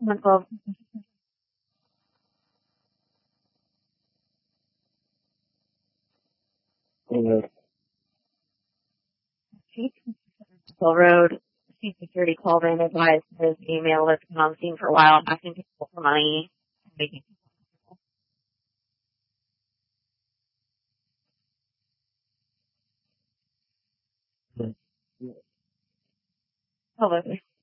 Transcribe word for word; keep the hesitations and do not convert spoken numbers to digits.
twelve. Uh, Hill Road, Chief Security called in, advised his email that's been on scene for a while, asking people for money. Hello.